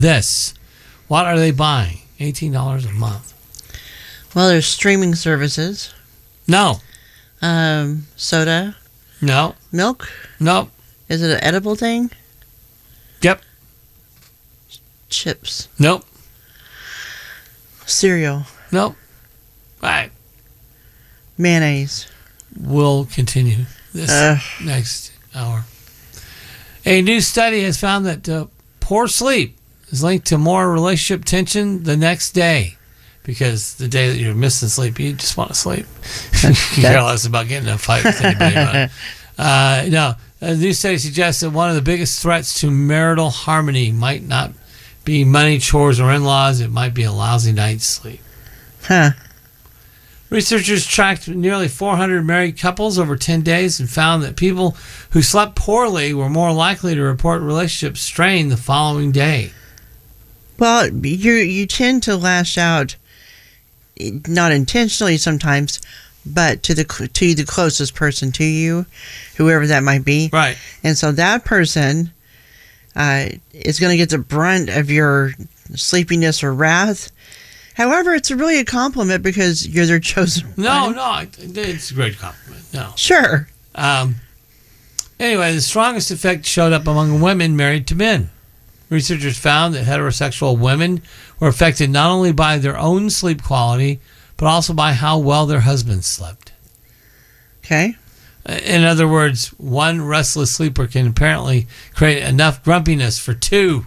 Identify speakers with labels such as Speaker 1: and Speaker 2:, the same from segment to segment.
Speaker 1: this. What are they buying? $18 a month.
Speaker 2: Well, there's streaming services.
Speaker 1: No.
Speaker 2: Soda.
Speaker 1: No.
Speaker 2: Milk.
Speaker 1: No.
Speaker 2: Is it an edible thing?
Speaker 1: Yep.
Speaker 2: Chips.
Speaker 1: Nope.
Speaker 2: Cereal.
Speaker 1: Nope. All right.
Speaker 2: Mayonnaise.
Speaker 1: We'll continue this next hour. A new study has found that poor sleep is linked to more relationship tension the next day. Because the day that you're missing sleep, you just want to sleep. You care less about getting in a fight with anybody about it. No, a new study suggests that one of the biggest threats to marital harmony might not be money, chores, or in-laws. It might be a lousy night's sleep.
Speaker 2: Huh.
Speaker 1: Researchers tracked nearly 400 married couples over 10 days and found that people who slept poorly were more likely to report relationship strain the following day.
Speaker 2: Well, you tend to lash out, not intentionally sometimes, but to the closest person to you, whoever that might be.
Speaker 1: Right.
Speaker 2: And so that person is going to get the brunt of your sleepiness or wrath. However, it's really a compliment because you're their chosen one.
Speaker 1: No, it's a great compliment. No.
Speaker 2: Sure.
Speaker 1: Anyway, the strongest effect showed up among women married to men. Researchers found that heterosexual women were affected not only by their own sleep quality, but also by how well their husbands slept.
Speaker 2: Okay.
Speaker 1: In other words, one restless sleeper can apparently create enough grumpiness for two.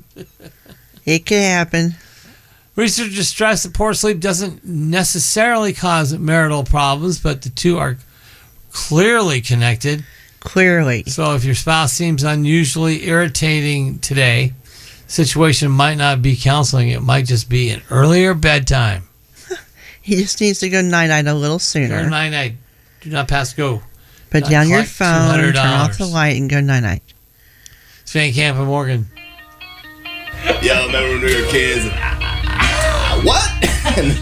Speaker 2: It can happen.
Speaker 1: Researchers stress that poor sleep doesn't necessarily cause marital problems, but the two are clearly connected.
Speaker 2: Clearly.
Speaker 1: So if your spouse seems unusually irritating today, the situation might not be counseling. It might just be an earlier bedtime.
Speaker 2: He just needs to go night-night a little sooner.
Speaker 1: Go night-night. Do not pass go.
Speaker 2: Put
Speaker 1: Not
Speaker 2: down your
Speaker 1: collect
Speaker 2: phone, turn off
Speaker 1: $200.
Speaker 2: the light, and go night-night.
Speaker 1: It's Van Camp and Morgan.
Speaker 3: Y'all remember when we were kids? What?